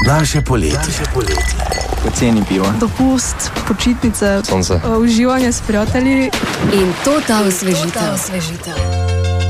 Naše poletje. Poceni pivo. Dopust, počitnice, Sonce. Uživanje s prijatelji. In to ta osvežitev.